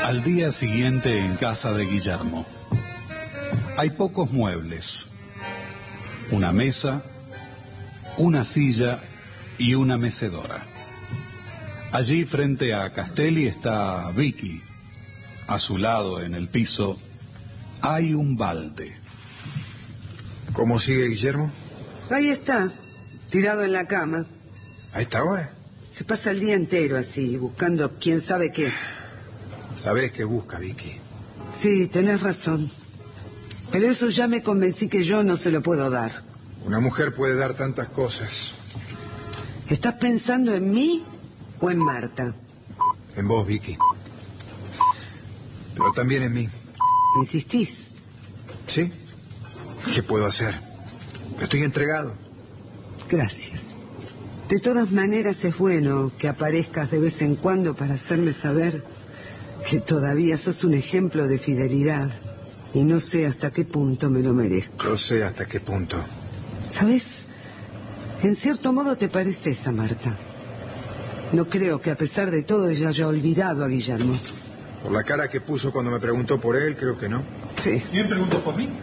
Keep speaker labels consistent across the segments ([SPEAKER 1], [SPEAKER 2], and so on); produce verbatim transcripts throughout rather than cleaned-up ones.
[SPEAKER 1] Al día siguiente en casa de Guillermo. Hay pocos muebles. Una mesa, una silla y una mecedora. Allí frente a Castelli está Vicky. A su lado, en el piso, hay un balde.
[SPEAKER 2] ¿Cómo sigue Guillermo?
[SPEAKER 3] Ahí está, tirado en la cama.
[SPEAKER 2] ¿A esta hora?
[SPEAKER 3] Se pasa el día entero así, buscando quién sabe qué.
[SPEAKER 2] ¿Sabés qué busca, Vicky?
[SPEAKER 3] Sí, tenés razón. Pero eso ya me convencí que yo no se lo puedo dar.
[SPEAKER 2] Una mujer puede dar tantas cosas.
[SPEAKER 3] ¿Estás pensando en mí o en Marta?
[SPEAKER 2] En vos, Vicky. Pero también en mí.
[SPEAKER 3] ¿Insistís?
[SPEAKER 2] ¿Sí? ¿Qué puedo hacer? Estoy entregado.
[SPEAKER 3] Gracias. De todas maneras es bueno que aparezcas de vez en cuando para hacerme saber que todavía sos un ejemplo de fidelidad. Y no sé hasta qué punto me lo merezco.
[SPEAKER 2] Yo sé hasta qué punto.
[SPEAKER 3] ¿Sabes? En cierto modo te pareces a Marta. No creo que a pesar de todo ella haya olvidado a Guillermo.
[SPEAKER 2] Por la cara que puso cuando me preguntó por él, creo que no.
[SPEAKER 3] Sí.
[SPEAKER 4] ¿Quién preguntó por mí?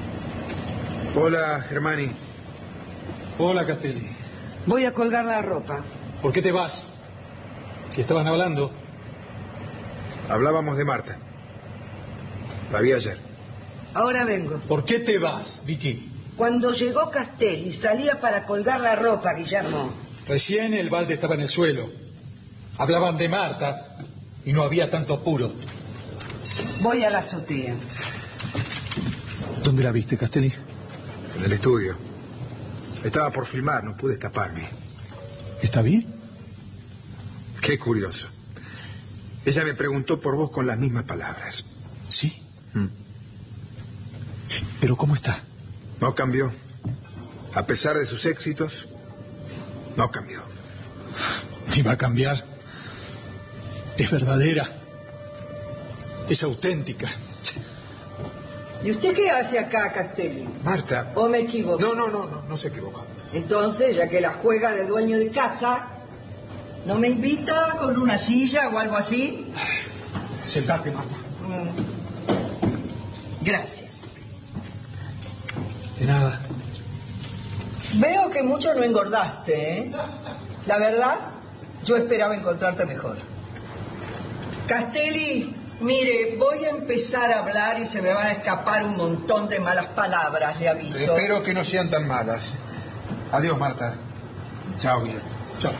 [SPEAKER 2] Hola, Germani.
[SPEAKER 4] Hola, Castelli.
[SPEAKER 3] Voy a colgar la ropa.
[SPEAKER 4] ¿Por qué te vas? Si estaban hablando.
[SPEAKER 2] Hablábamos de Marta. La vi ayer.
[SPEAKER 3] Ahora vengo.
[SPEAKER 4] ¿Por qué te vas, Vicky?
[SPEAKER 3] Cuando llegó Castelli salía para colgar la ropa, Guillermo.
[SPEAKER 4] Recién el balde estaba en el suelo. Hablaban de Marta y no había tanto apuro.
[SPEAKER 3] Voy a la azotea.
[SPEAKER 4] ¿Dónde la viste, Castelli?
[SPEAKER 2] En el estudio. Estaba por filmar, no pude escaparme.
[SPEAKER 4] ¿Está bien?
[SPEAKER 2] Qué curioso. Ella me preguntó por vos con las mismas palabras.
[SPEAKER 4] ¿Sí?
[SPEAKER 2] Mm.
[SPEAKER 4] ¿Pero cómo está?
[SPEAKER 2] No cambió. A pesar de sus éxitos, no cambió.
[SPEAKER 4] Ni va a cambiar. Es verdadera. Es auténtica.
[SPEAKER 5] ¿Y usted qué hace acá, Castelli?
[SPEAKER 2] Marta.
[SPEAKER 5] ¿O me equivoco?
[SPEAKER 2] No, no, no, no, no se equivocó.
[SPEAKER 5] Entonces, ya que la juega de dueño de casa, ¿no me invita con una silla o algo así?
[SPEAKER 4] Sentate, Marta.
[SPEAKER 5] Mm. Gracias.
[SPEAKER 4] De nada.
[SPEAKER 5] Veo que mucho no engordaste, ¿eh? La verdad, yo esperaba encontrarte mejor. Castelli, mire, voy a empezar a hablar y se me van a escapar un montón de malas palabras, le aviso.
[SPEAKER 2] Espero que no sean tan malas. Adiós, Marta. Chao, Guillermo.
[SPEAKER 4] Chao.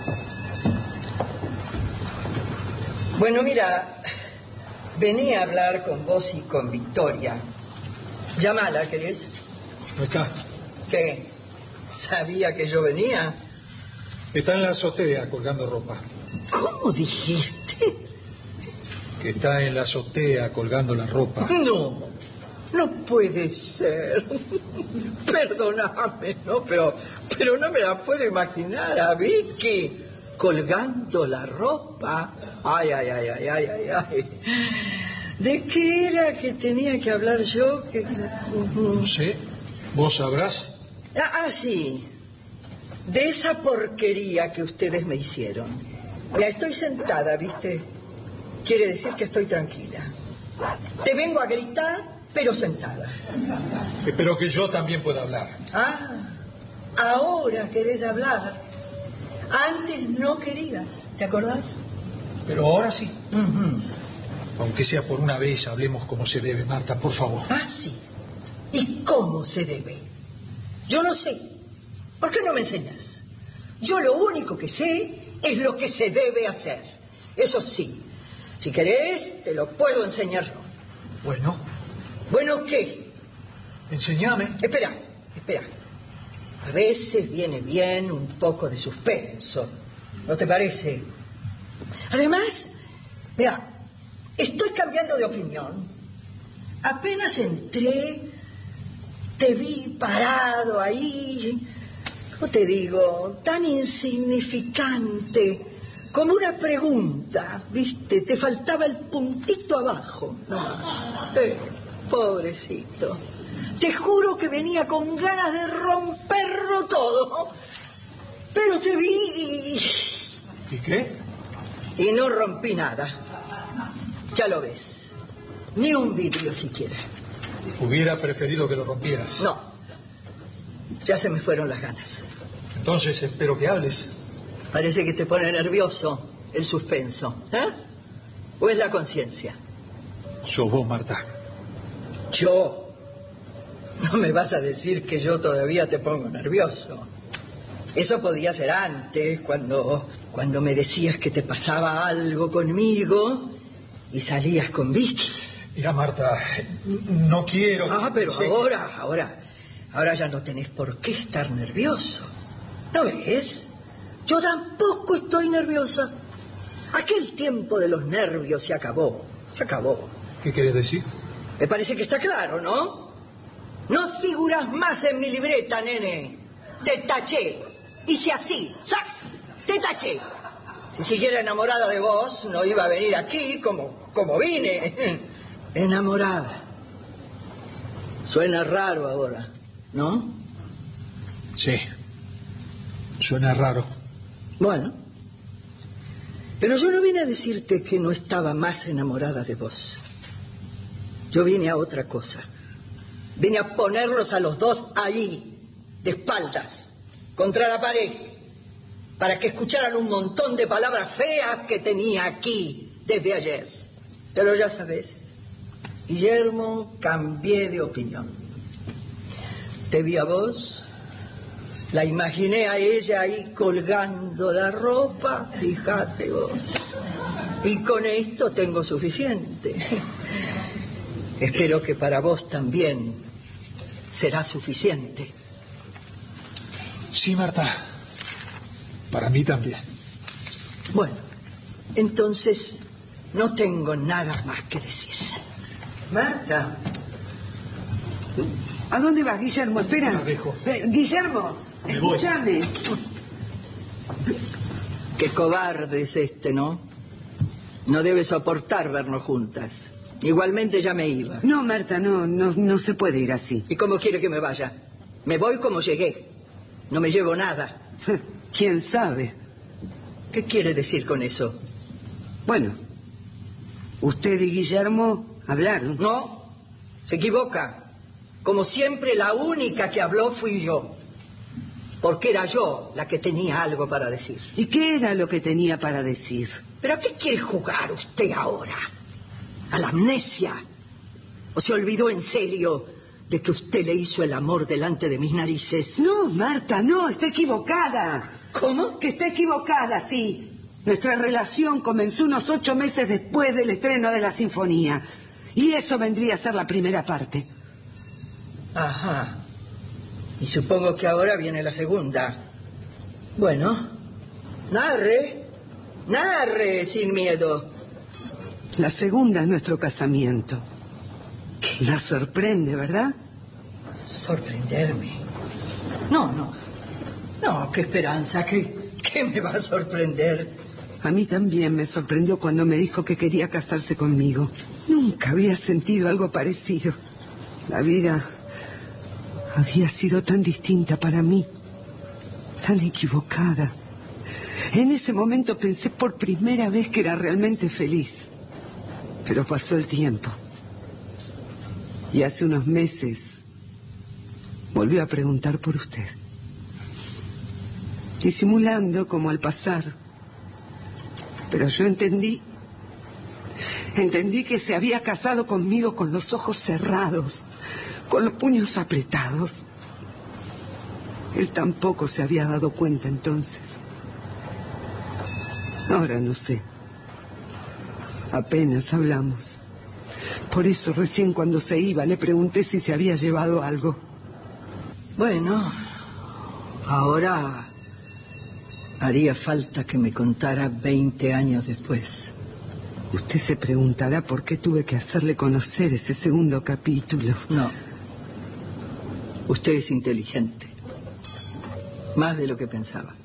[SPEAKER 5] Bueno, mira, venía a hablar con vos y con Victoria. Llámala, ¿querés?
[SPEAKER 4] ¿No está?
[SPEAKER 5] ¿Qué? ¿Sabía que yo venía?
[SPEAKER 4] Está en la azotea colgando ropa.
[SPEAKER 5] ¿Cómo dijiste?
[SPEAKER 4] Que está en la azotea colgando la ropa.
[SPEAKER 5] No, no puede ser. Perdóname, ¿no? Pero, pero no me la puedo imaginar a Vicky colgando la ropa. Ay, ay, ay, ay, ay, ay, ay. ¿De qué era que tenía que hablar yo? Que...
[SPEAKER 4] No sé. ¿Vos sabrás?
[SPEAKER 5] Ah, ah, sí. De esa porquería que ustedes me hicieron. Ya estoy sentada, ¿viste? Quiere decir que estoy tranquila. Te vengo a gritar, pero sentada.
[SPEAKER 4] Espero que yo también pueda hablar.
[SPEAKER 5] Ah, ahora querés hablar. Antes no querías, ¿te acordás?
[SPEAKER 4] Pero ahora sí.
[SPEAKER 5] Uh-huh.
[SPEAKER 4] Aunque sea por una vez, hablemos como se debe, Marta, por favor.
[SPEAKER 5] Ah, sí. ¿Y cómo se debe? Yo no sé. ¿Por qué no me enseñas? Yo lo único que sé es lo que se debe hacer. Eso sí. Si querés, te lo puedo enseñar yo.
[SPEAKER 4] Bueno.
[SPEAKER 5] ¿Bueno qué?
[SPEAKER 4] Enseñame.
[SPEAKER 5] Espera, espera. A veces viene bien un poco de suspenso. ¿No te parece? Además, mira, estoy cambiando de opinión. Apenas entré, te vi parado ahí, ¿cómo te digo? Tan insignificante, como una pregunta, ¿viste? Te faltaba el puntito abajo, no más. Eh, pobrecito. Te juro que venía con ganas de romperlo todo, pero te vi y...
[SPEAKER 4] ¿Y qué?
[SPEAKER 5] Y no rompí nada. Ya lo ves. Ni un vidrio siquiera.
[SPEAKER 4] Hubiera preferido que lo rompieras.
[SPEAKER 5] No. Ya se me fueron las ganas.
[SPEAKER 4] Entonces espero que hables.
[SPEAKER 5] Parece que te pone nervioso el suspenso, ¿eh? ¿O es la conciencia?
[SPEAKER 4] Sos vos, Marta.
[SPEAKER 5] ¿Yo? No me vas a decir que yo todavía te pongo nervioso. Eso podía ser antes, cuando, cuando me decías que te pasaba algo conmigo y salías con Vicky.
[SPEAKER 4] Mira, Marta, no quiero...
[SPEAKER 5] Ah, pero
[SPEAKER 4] sí.
[SPEAKER 5] ahora, ahora, ahora ya no tenés por qué estar nervioso. ¿No ves? Yo tampoco estoy nerviosa. Aquel tiempo de los nervios se acabó, se acabó.
[SPEAKER 4] ¿Qué querés decir?
[SPEAKER 5] Me parece que está claro, ¿no? No figuras más en mi libreta, nene. Te taché. Hice así, ¡sax! Te taché. Si siguiera enamorada de vos, no iba a venir aquí como, como vine. Enamorada. Suena raro ahora, ¿no?
[SPEAKER 4] Sí. Suena raro.
[SPEAKER 5] Bueno. Pero yo no vine a decirte que no estaba más enamorada de vos. Yo vine a otra cosa. Vine a ponerlos a los dos allí, de espaldas, contra la pared, para que escucharan un montón de palabras feas que tenía aquí desde ayer. Pero ya sabes, Guillermo, cambié de opinión. Te vi a vos, la imaginé a ella ahí colgando la ropa, fíjate vos. Y con esto tengo suficiente. Espero que para vos también será suficiente.
[SPEAKER 4] Sí, Marta. Para mí también.
[SPEAKER 5] Bueno, entonces no tengo nada más que decir.
[SPEAKER 3] Marta. ¿A dónde vas, Guillermo? Espera.
[SPEAKER 4] La dejo.
[SPEAKER 3] Eh, Guillermo,
[SPEAKER 4] Me voy.
[SPEAKER 3] escúchame.
[SPEAKER 5] Qué cobarde es este, ¿no? No debe soportar vernos juntas. Igualmente ya me iba.
[SPEAKER 3] No, Marta, no, no, no se puede ir así.
[SPEAKER 5] ¿Y cómo quiere que me vaya? Me voy como llegué. No me llevo nada.
[SPEAKER 3] ¿Quién sabe?
[SPEAKER 5] ¿Qué quiere decir con eso?
[SPEAKER 3] Bueno, usted y Guillermo hablaron.
[SPEAKER 5] No, se equivoca. Como siempre, la única que habló fui yo. Porque era yo la que tenía algo para decir.
[SPEAKER 3] ¿Y qué era lo que tenía para decir?
[SPEAKER 5] ¿Pero a qué quiere jugar usted ahora? ¿A la amnesia? ¿O se olvidó en serio de que usted le hizo el amor delante de mis narices?
[SPEAKER 3] No, Marta, no, está equivocada.
[SPEAKER 5] ¿Cómo?
[SPEAKER 3] Que está equivocada, sí. Nuestra relación comenzó unos ocho meses después del estreno de la sinfonía. Y eso vendría a ser la primera parte.
[SPEAKER 5] Ajá. Y supongo que ahora viene la segunda. Bueno, narre, narre sin miedo.
[SPEAKER 3] La segunda es nuestro casamiento. La sorprende, ¿verdad?
[SPEAKER 5] ¿Sorprenderme? No, no. No, qué esperanza, qué, qué me va a sorprender.
[SPEAKER 3] A mí también me sorprendió cuando me dijo que quería casarse conmigo. Nunca había sentido algo parecido. La vida había sido tan distinta para mí, tan equivocada. En ese momento pensé por primera vez que era realmente feliz. Pero pasó el tiempo. Y hace unos meses volvió a preguntar por usted. Disimulando como al pasar. Pero yo entendí. Entendí que se había casado conmigo con los ojos cerrados, con los puños apretados. Él tampoco se había dado cuenta entonces. Ahora no sé. Apenas hablamos. Por eso recién cuando se iba le pregunté si se había llevado algo.
[SPEAKER 5] Bueno, ahora haría falta que me contara veinte años después.
[SPEAKER 3] Usted se preguntará por qué tuve que hacerle conocer ese segundo capítulo.
[SPEAKER 5] No. Usted es inteligente. Más de lo que pensaba.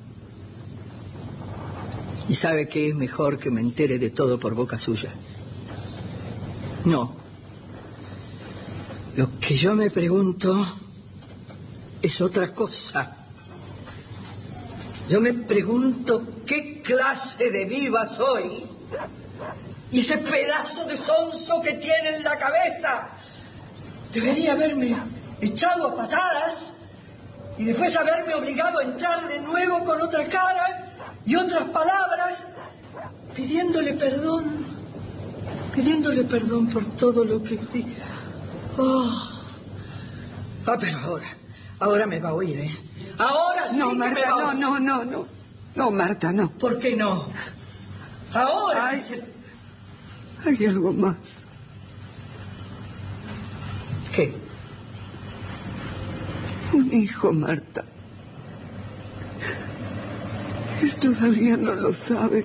[SPEAKER 5] Y sabe que es mejor que me entere de todo por boca suya. No. Lo que yo me pregunto es otra cosa. Yo me pregunto qué clase de viva soy Y ese pedazo de sonso que tiene en la cabeza. Debería haberme echado a patadas y después haberme obligado a entrar de nuevo con otra cara y otras palabras, pidiéndole perdón, pidiéndole perdón por todo lo que di. Oh. Ah, pero ahora, ahora me va a oír, ¿eh? Ahora sí
[SPEAKER 3] No,
[SPEAKER 5] que
[SPEAKER 3] Marta,
[SPEAKER 5] me va a
[SPEAKER 3] no,
[SPEAKER 5] oír.
[SPEAKER 3] no, no, no. No, Marta, no.
[SPEAKER 5] ¿Por qué no? Ahora.
[SPEAKER 3] Ay,
[SPEAKER 5] que se-
[SPEAKER 3] hay algo más.
[SPEAKER 5] ¿Qué?
[SPEAKER 3] Un hijo, Marta. Él todavía no lo sabe.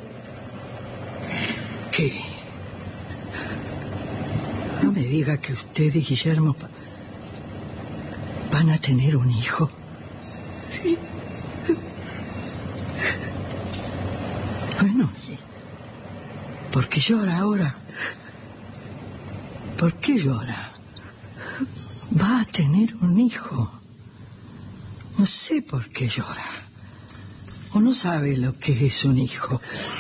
[SPEAKER 5] ¿Qué? No me diga que usted y Guillermo pa- van a tener un hijo.
[SPEAKER 3] Sí.
[SPEAKER 5] Bueno, ¿y por qué llora ahora? ¿Por qué llora? Va a tener un hijo. No sé por qué llora. O no sabe lo que es un hijo.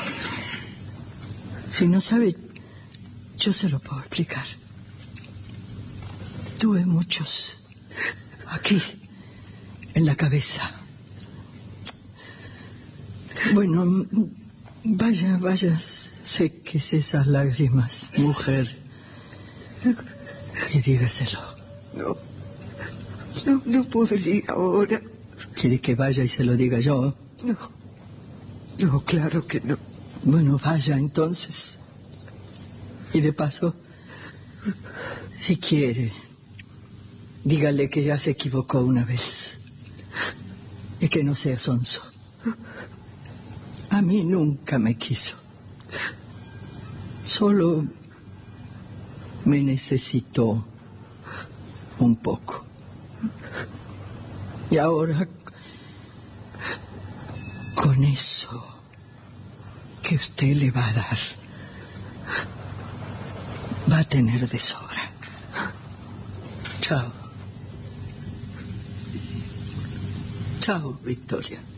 [SPEAKER 5] Si no sabe, yo se lo puedo explicar. Tuve muchos aquí, en la cabeza. Bueno, vaya, vaya, séquese esas lágrimas, mujer, y dígaselo.
[SPEAKER 3] No. No, no podría ahora.
[SPEAKER 5] ¿Quiere que vaya y se lo diga yo?
[SPEAKER 3] No. No, claro que no.
[SPEAKER 5] Bueno, vaya entonces. Y de paso, si quiere, dígale que ya se equivocó una vez. Y que no sea sonso. A mí nunca me quiso. Solo me necesitó un poco. Y ahora, con eso que usted le va a dar, va a tener de sobra. Chao. Chao, Victoria.